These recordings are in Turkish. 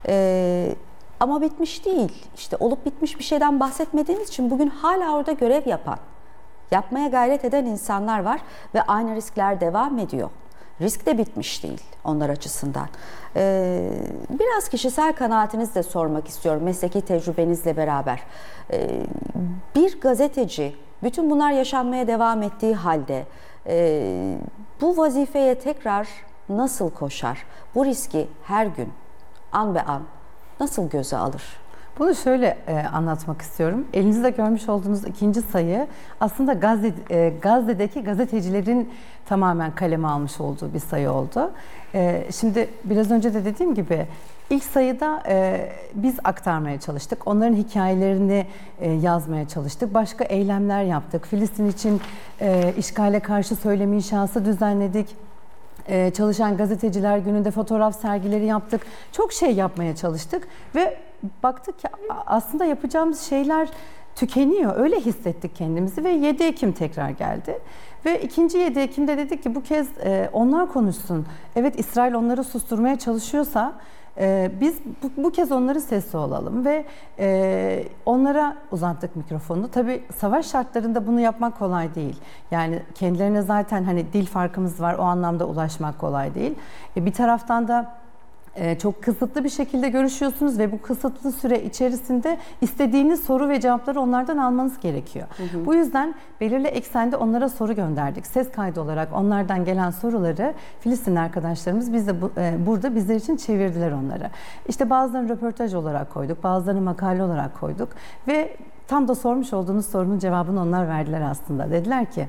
Ee, Ama bitmiş değil. İşte olup bitmiş bir şeyden bahsetmediğiniz için bugün hala orada görev yapan, yapmaya gayret eden insanlar var ve aynı riskler devam ediyor. Risk de bitmiş değil onlar açısından. Biraz kişisel kanaatinizi de sormak istiyorum mesleki tecrübenizle beraber. Bir gazeteci bütün bunlar yaşanmaya devam ettiği halde bu vazifeye tekrar nasıl koşar? Bu riski her gün, an be an nasıl göze alır? Bunu şöyle anlatmak istiyorum. Elinizde görmüş olduğunuz ikinci sayı aslında Gazze'deki gazetecilerin tamamen kaleme almış olduğu bir sayı oldu. Şimdi biraz önce de dediğim gibi ilk sayıda biz aktarmaya çalıştık. Onların hikayelerini yazmaya çalıştık. Başka eylemler yaptık. Filistin için işgale karşı söylem inşası düzenledik. Çalışan Gazeteciler Günü'nde fotoğraf sergileri yaptık. Çok şey yapmaya çalıştık ve baktık ki aslında yapacağımız şeyler tükeniyor. Öyle hissettik kendimizi ve 7 Ekim tekrar geldi. Ve ikinci 7 Ekim'de dedik ki bu kez onlar konuşsun. Evet, İsrail onları susturmaya çalışıyorsa biz bu kez onların sesi olalım ve onlara uzattık mikrofonu. Tabii savaş şartlarında bunu yapmak kolay değil. Yani kendilerine zaten hani dil farkımız var, o anlamda ulaşmak kolay değil. Bir taraftan da çok kısıtlı bir şekilde görüşüyorsunuz ve bu kısıtlı süre içerisinde istediğiniz soru ve cevapları onlardan almanız gerekiyor. Bu yüzden belirli eksende onlara soru gönderdik. Ses kaydı olarak onlardan gelen soruları Filistinli arkadaşlarımız burada bizler için çevirdiler onları. İşte bazılarını röportaj olarak koyduk, bazılarını makale olarak koyduk ve tam da sormuş olduğunuz sorunun cevabını onlar verdiler aslında. Dediler ki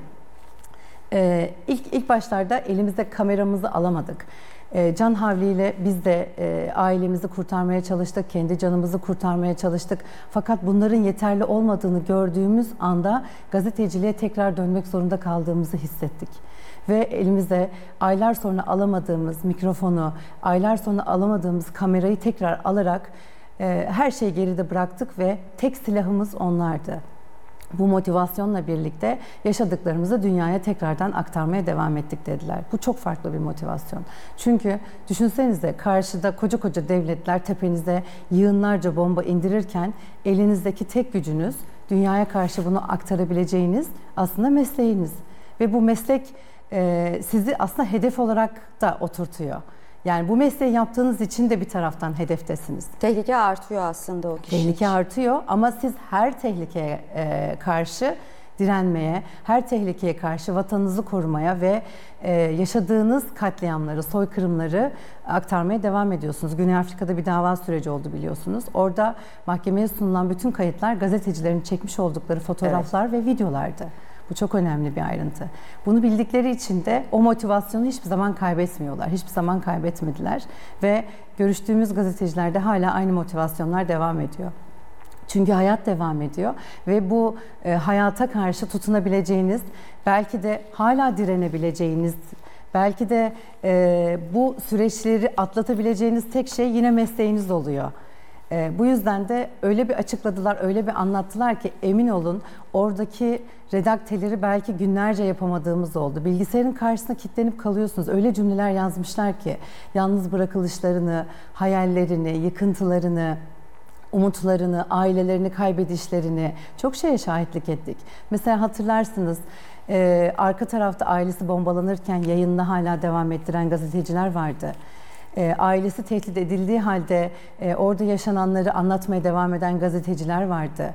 ilk başlarda elimizde kameramızı alamadık. Can havliyle biz de ailemizi kurtarmaya çalıştık, kendi canımızı kurtarmaya çalıştık. Fakat bunların yeterli olmadığını gördüğümüz anda gazeteciliğe tekrar dönmek zorunda kaldığımızı hissettik. Ve elimizde aylar sonra alamadığımız mikrofonu, aylar sonra alamadığımız kamerayı tekrar alarak her şeyi geride bıraktık ve tek silahımız onlardı. Bu motivasyonla birlikte yaşadıklarımızı dünyaya tekrardan aktarmaya devam ettik dediler. Bu çok farklı bir motivasyon. Çünkü düşünsenize karşıda koca koca devletler tepenize yığınlarca bomba indirirken elinizdeki tek gücünüz dünyaya karşı bunu aktarabileceğiniz aslında mesleğiniz. Ve bu meslek sizi aslında hedef olarak da oturtuyor. Yani bu mesleği yaptığınız için de bir taraftan hedeftesiniz. Tehlike artıyor aslında o kişi Tehlike için. artıyor ama siz her tehlikeye karşı direnmeye, her tehlikeye karşı vatanınızı korumaya ve yaşadığınız katliamları, soykırımları aktarmaya devam ediyorsunuz. Güney Afrika'da bir dava süreci oldu biliyorsunuz. Orada mahkemeye sunulan bütün kayıtlar gazetecilerin çekmiş oldukları fotoğraflar ve videolardı. Bu çok önemli bir ayrıntı. Bunu bildikleri için de o motivasyonu hiçbir zaman kaybetmiyorlar. Hiçbir zaman kaybetmediler. Ve görüştüğümüz gazetecilerde hala aynı motivasyonlar devam ediyor. Çünkü hayat devam ediyor ve bu hayata karşı tutunabileceğiniz, belki de hala direnebileceğiniz, belki de bu süreçleri atlatabileceğiniz tek şey yine mesleğiniz oluyor. Bu yüzden de öyle bir açıkladılar, öyle bir anlattılar ki emin olun oradaki redakteleri belki günlerce yapamadığımız oldu. Bilgisayarın karşısına kilitlenip kalıyorsunuz. Öyle cümleler yazmışlar ki yalnız bırakılışlarını, hayallerini, yıkıntılarını, umutlarını, ailelerini kaybedişlerini çok şeye şahitlik ettik. Mesela hatırlarsınız arka tarafta ailesi bombalanırken yayınını hala devam ettiren gazeteciler vardı. Ailesi tehdit edildiği halde orada yaşananları anlatmaya devam eden gazeteciler vardı.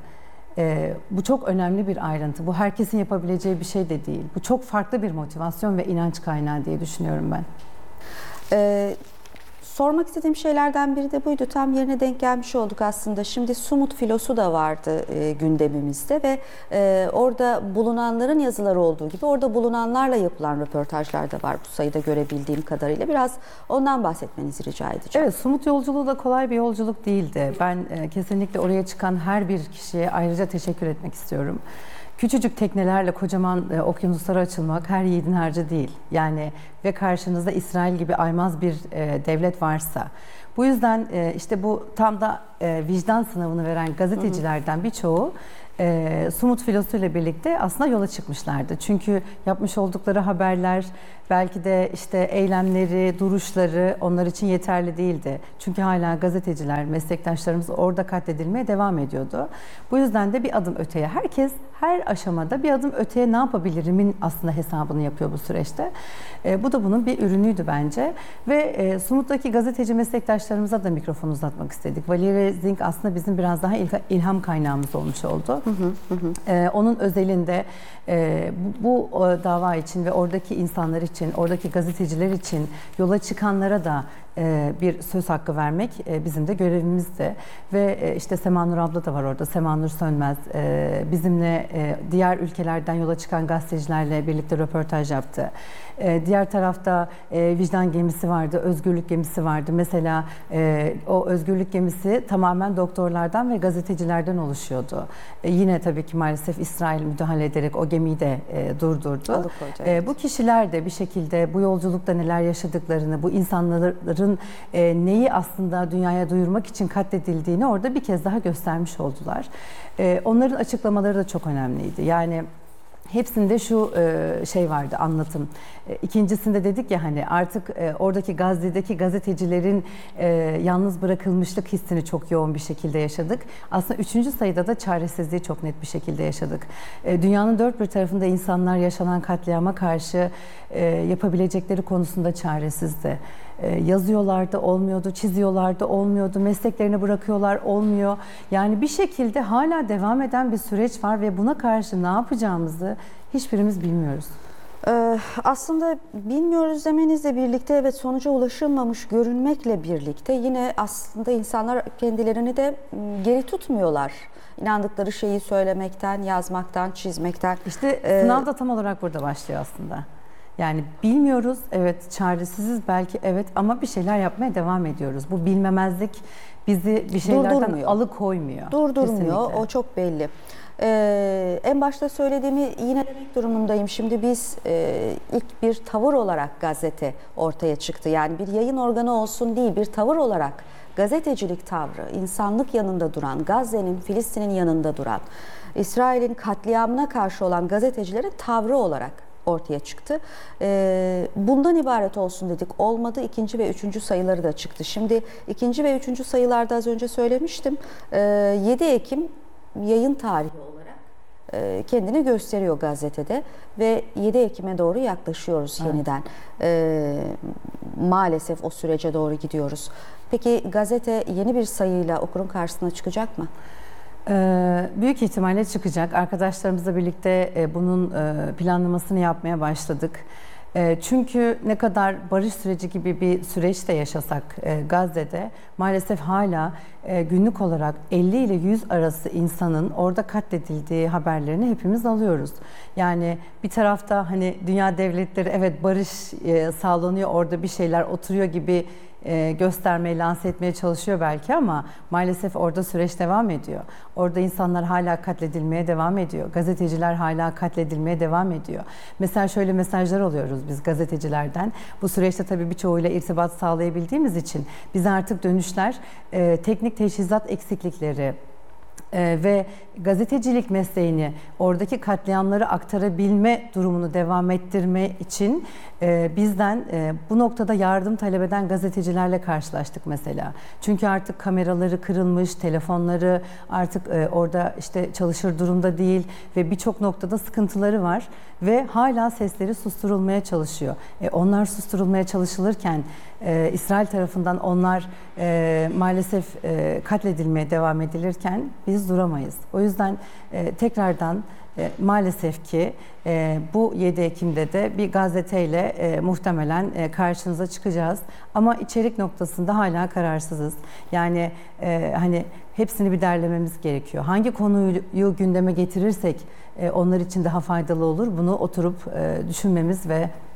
Bu çok önemli bir ayrıntı. Bu herkesin yapabileceği bir şey de değil. Bu çok farklı bir motivasyon ve inanç kaynağı diye düşünüyorum ben. Sormak istediğim şeylerden biri de buydu. Tam yerine denk gelmiş olduk aslında. Şimdi Sumut filosu da vardı gündemimizde ve orada bulunanların yazıları olduğu gibi orada bulunanlarla yapılan röportajlar da var bu sayıda görebildiğim kadarıyla. Biraz ondan bahsetmenizi rica edeceğim. Evet, Sumut yolculuğu da kolay bir yolculuk değildi. Ben kesinlikle oraya çıkan her bir kişiye ayrıca teşekkür etmek istiyorum. Küçücük teknelerle kocaman okyanuslara açılmak her yiğidin harcı değil. Yani ve karşınızda İsrail gibi aymaz bir devlet varsa, Bu yüzden işte bu tam da vicdan sınavını veren gazetecilerden birçoğu Sumut filosuyla birlikte aslında yola çıkmışlardı. Çünkü yapmış oldukları haberler, belki de işte eylemleri, duruşları onlar için yeterli değildi. Çünkü hala gazeteciler, meslektaşlarımız orada katledilmeye devam ediyordu. Bu yüzden de bir adım öteye, herkes her aşamada bir adım öteye ne yapabilirimin aslında hesabını yapıyor bu süreçte. Bu da bunun bir ürünüydü bence. Ve Sumut'taki gazeteci meslektaşlarımıza da mikrofon uzatmak istedik. Valerie Zink aslında bizim biraz daha ilham kaynağımız olmuş oldu. Onun özelinde bu dava için ve oradaki insanlar için, oradaki gazeteciler için yola çıkanlara da bir söz hakkı vermek bizim de görevimizdi. Ve işte Semanur abla da var orada, Semanur Sönmez. Bizimle diğer ülkelerden yola çıkan gazetecilerle birlikte röportaj yaptı. Diğer tarafta vicdan gemisi vardı, özgürlük gemisi vardı. Mesela o özgürlük gemisi tamamen doktorlardan ve gazetecilerden oluşuyordu. Yine tabii ki maalesef İsrail müdahale ederek o gemiyi de durdurdu. Bu kişiler de bir şekilde bu yolculukta neler yaşadıklarını, bu insanların neyi aslında dünyaya duyurmak için katledildiğini orada bir kez daha göstermiş oldular. Onların açıklamaları da çok önemliydi. Yani hepsinde şu şey vardı, anlatım. İkincisinde dedik ya hani artık oradaki Gazze'deki gazetecilerin yalnız bırakılmışlık hissini çok yoğun bir şekilde yaşadık. Aslında 3. sayıda da çaresizliği çok net bir şekilde yaşadık. Dünyanın dört bir tarafında insanlar yaşanan katliama karşı yapabilecekleri konusunda çaresizdi. Yazıyorlardı, olmuyordu, çiziyorlardı, olmuyordu, mesleklerini bırakıyorlar, olmuyor. Yani bir şekilde hala devam eden bir süreç var ve buna karşı ne yapacağımızı hiçbirimiz bilmiyoruz. Aslında bilmiyoruz demenizle birlikte evet sonuca ulaşılmamış görünmekle birlikte yine aslında insanlar kendilerini de geri tutmuyorlar. İnandıkları şeyi söylemekten, yazmaktan, çizmekten. İşte sınav da tam olarak burada başlıyor aslında. Yani bilmiyoruz, evet çaresiziz belki evet ama bir şeyler yapmaya devam ediyoruz. Bu bilmemezlik bizi bir şeylerden alıkoymuyor. Durdurmuyor, kesinlikle. O çok belli. En başta söylediğimi yine demek durumundayım. Şimdi biz ilk bir tavır olarak gazete ortaya çıktı. Yani bir yayın organı olsun değil, bir tavır olarak gazetecilik tavrı, insanlık yanında duran, Gazze'nin, Filistin'in yanında duran, İsrail'in katliamına karşı olan gazetecilerin tavrı olarak ortaya çıktı. Bundan ibaret olsun dedik. Olmadı. 2. ve 3. sayıları da çıktı. Şimdi 2. ve 3. sayılarda az önce söylemiştim. 7 Ekim yayın tarihi olarak kendini gösteriyor gazetede ve 7 Ekim'e doğru yaklaşıyoruz yeniden. Maalesef o sürece doğru gidiyoruz. Peki gazete yeni bir sayıyla okurun karşısına çıkacak mı? Büyük ihtimalle çıkacak. Arkadaşlarımızla birlikte bunun planlamasını yapmaya başladık. Çünkü ne kadar barış süreci gibi bir süreç de yaşasak Gazze'de maalesef hala günlük olarak 50 ile 100 arası insanın orada katledildiği haberlerini hepimiz alıyoruz. Yani bir tarafta hani dünya devletleri evet barış sağlanıyor, orada bir şeyler oturuyor gibi göstermeye, lanse etmeye çalışıyor belki ama maalesef orada süreç devam ediyor. Orada insanlar hala katledilmeye devam ediyor. Gazeteciler hala katledilmeye devam ediyor. Mesela şöyle mesajlar alıyoruz biz gazetecilerden. Bu süreçte tabii birçoğuyla irtibat sağlayabildiğimiz için bize artık dönüşler teknik teçhizat eksiklikleri, ve gazetecilik mesleğini, oradaki katliamları aktarabilme durumunu devam ettirme için bizden bu noktada yardım talep eden gazetecilerle karşılaştık mesela. Çünkü artık kameraları kırılmış, telefonları artık orada işte çalışır durumda değil ve birçok noktada sıkıntıları var ve hala sesleri susturulmaya çalışıyor. Onlar susturulmaya çalışılırken İsrail tarafından onlar maalesef katledilmeye devam edilirken biz duramayız. O yüzden tekrardan maalesef ki bu 7 Ekim'de de bir gazeteyle muhtemelen karşınıza çıkacağız. Ama içerik noktasında hala kararsızız. Yani hani hepsini bir derlememiz gerekiyor. Hangi konuyu gündeme getirirsek onlar için daha faydalı olur. Bunu oturup düşünmemiz ve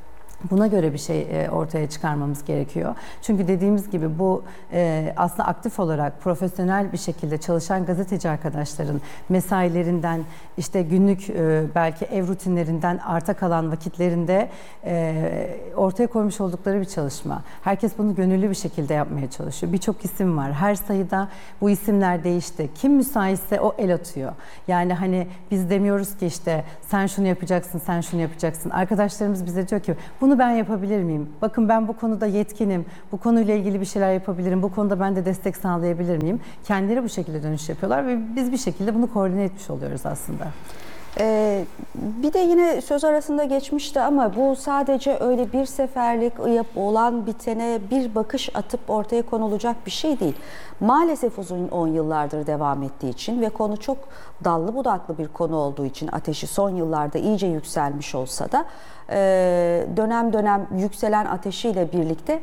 Buna göre bir şey ortaya çıkarmamız gerekiyor. Çünkü dediğimiz gibi bu aslında aktif olarak profesyonel bir şekilde çalışan gazeteci arkadaşların mesailerinden, işte günlük belki ev rutinlerinden arta kalan vakitlerinde ortaya koymuş oldukları bir çalışma. Herkes bunu gönüllü bir şekilde yapmaya çalışıyor. Birçok isim var. Her sayıda bu isimler değişti. Kim müsaitse o el atıyor. Yani hani biz demiyoruz ki işte sen şunu yapacaksın, sen şunu yapacaksın. Arkadaşlarımız bize diyor ki bunu ben yapabilir miyim? Bakın ben bu konuda yetkinim. Bu konuyla ilgili bir şeyler yapabilirim. Bu konuda ben de destek sağlayabilir miyim? Kendileri bu şekilde dönüş yapıyorlar ve biz bir şekilde bunu koordine etmiş oluyoruz aslında. Bir de yine söz arasında geçmişti ama bu sadece öyle bir seferlik olan bitene bir bakış atıp ortaya konulacak bir şey değil. Maalesef uzun 10 yıllardır devam ettiği için ve konu çok dallı budaklı bir konu olduğu için ateşi son yıllarda iyice yükselmiş olsa da dönem dönem yükselen ateşiyle birlikte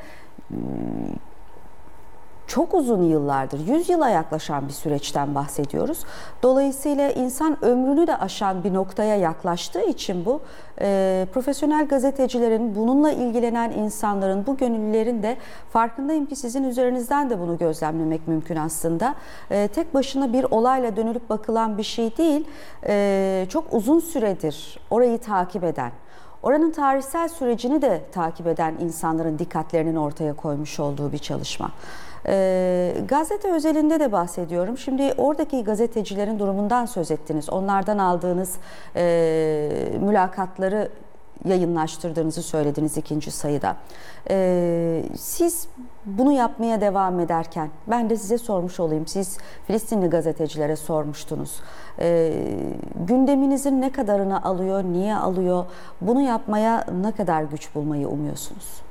çok uzun yıllardır, 100 yıla yaklaşan bir süreçten bahsediyoruz. Dolayısıyla insan ömrünü de aşan bir noktaya yaklaştığı için bu profesyonel gazetecilerin, bununla ilgilenen insanların, bu gönüllülerin de farkındayım ki sizin üzerinizden de bunu gözlemlemek mümkün aslında. Tek başına bir olayla dönülüp bakılan bir şey değil, çok uzun süredir orayı takip eden, oranın tarihsel sürecini de takip eden insanların dikkatlerinin ortaya koymuş olduğu bir çalışma. Gazete özelinde de bahsediyorum. Şimdi oradaki gazetecilerin durumundan söz ettiniz. Onlardan aldığınız mülakatları yayınlaştırdığınızı söylediniz ikinci sayıda. Siz bunu yapmaya devam ederken ben de size sormuş olayım. Siz Filistinli gazetecilere sormuştunuz. Gündeminizin ne kadarını alıyor, niye alıyor? Bunu yapmaya ne kadar güç bulmayı umuyorsunuz?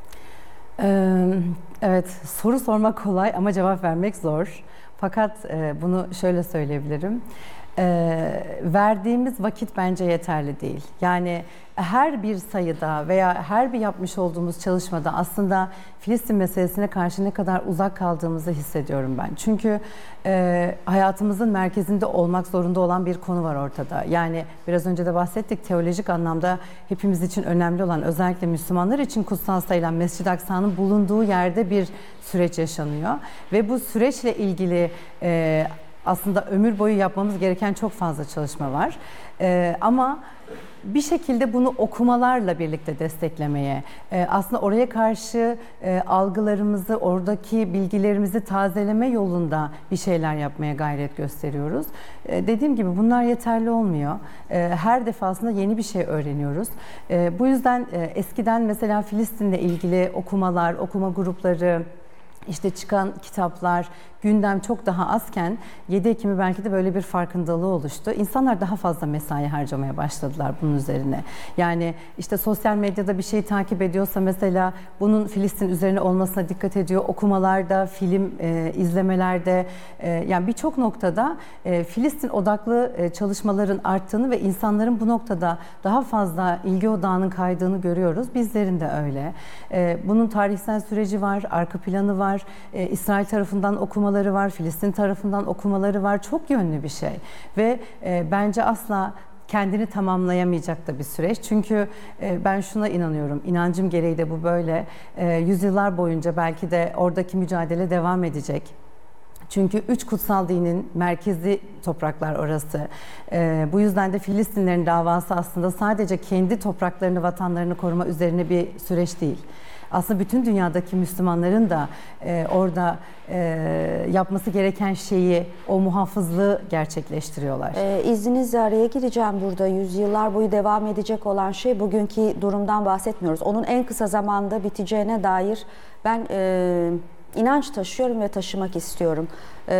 Evet, soru sormak kolay ama cevap vermek zor. Fakat bunu şöyle söyleyebilirim. Verdiğimiz vakit bence yeterli değil. Yani her bir sayıda veya her bir yapmış olduğumuz çalışmada aslında Filistin meselesine karşı ne kadar uzak kaldığımızı hissediyorum ben. Çünkü hayatımızın merkezinde olmak zorunda olan bir konu var ortada. Yani biraz önce de bahsettik, teolojik anlamda hepimiz için önemli olan, özellikle Müslümanlar için kutsal sayılan Mescid-i Aksa'nın bulunduğu yerde bir süreç yaşanıyor. Ve bu süreçle ilgili aslında ömür boyu yapmamız gereken çok fazla çalışma var. Ama bir şekilde bunu okumalarla birlikte desteklemeye, aslında oraya karşı algılarımızı, oradaki bilgilerimizi tazeleme yolunda bir şeyler yapmaya gayret gösteriyoruz. Dediğim gibi bunlar yeterli olmuyor. Her defasında yeni bir şey öğreniyoruz. Bu yüzden eskiden mesela Filistin'le ilgili okumalar, okuma grupları, İşte çıkan kitaplar, gündem çok daha azken 7 Ekim'i belki de böyle bir farkındalığı oluştu. İnsanlar daha fazla mesai harcamaya başladılar bunun üzerine. Yani işte sosyal medyada bir şeyi takip ediyorsa mesela bunun Filistin üzerine olmasına dikkat ediyor. Okumalarda, film izlemelerde, yani birçok noktada Filistin odaklı çalışmaların arttığını ve insanların bu noktada daha fazla ilgi odağının kaydığını görüyoruz. Bizlerin de öyle. Bunun tarihsel süreci var, arka planı var, İsrail tarafından okumaları var, Filistin tarafından okumaları var. Çok yönlü bir şey ve bence asla kendini tamamlayamayacak da bir süreç. Çünkü ben şuna inanıyorum, inancım gereği de bu böyle. Yüzyıllar boyunca belki de oradaki mücadele devam edecek. Çünkü 3 kutsal dinin merkezi topraklar orası. Bu yüzden de Filistinlerin davası aslında sadece kendi topraklarını, vatanlarını koruma üzerine bir süreç değil. Aslında bütün dünyadaki Müslümanların da orada yapması gereken şeyi, o muhafızlığı gerçekleştiriyorlar. İzninizle araya gireceğim burada. Yüzyıllar boyu devam edecek olan şey, bugünkü durumdan bahsetmiyoruz. Onun en kısa zamanda biteceğine dair ben inanç taşıyorum ve taşımak istiyorum.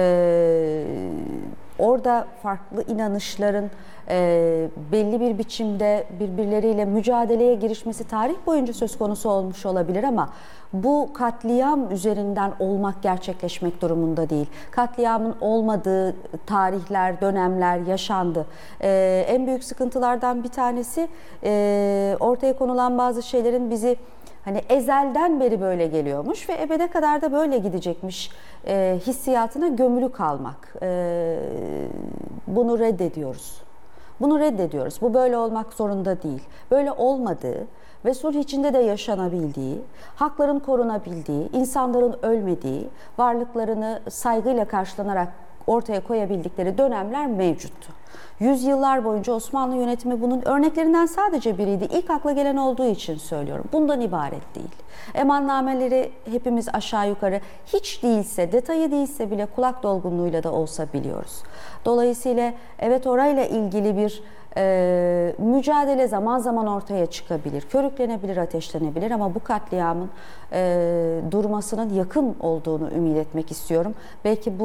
Orada farklı inanışların belli bir biçimde birbirleriyle mücadeleye girişmesi tarih boyunca söz konusu olmuş olabilir ama bu katliam üzerinden olmak, gerçekleşmek durumunda değil. Katliamın olmadığı tarihler, dönemler yaşandı. En büyük sıkıntılardan bir tanesi ortaya konulan bazı şeylerin bizi hani ezelden beri böyle geliyormuş ve ebede kadar da böyle gidecekmiş hissiyatına gömülü kalmak. Bunu reddediyoruz. Bunu reddediyoruz. Bu böyle olmak zorunda değil. Böyle olmadığı ve sulh içinde de yaşanabildiği, hakların korunabildiği, insanların ölmediği, varlıklarını saygıyla karşılanarak ortaya koyabildikleri dönemler mevcuttu. Yüzyıllar boyunca Osmanlı yönetimi bunun örneklerinden sadece biriydi. İlk akla gelen olduğu için söylüyorum. Bundan ibaret değil. Emannameleri hepimiz aşağı yukarı hiç değilse, detayı değilse bile kulak dolgunluğuyla da olsa biliyoruz. Dolayısıyla evet orayla ilgili bir mücadele zaman zaman ortaya çıkabilir, körüklenebilir, ateşlenebilir ama bu katliamın durmasının yakın olduğunu ümit etmek istiyorum. Belki bu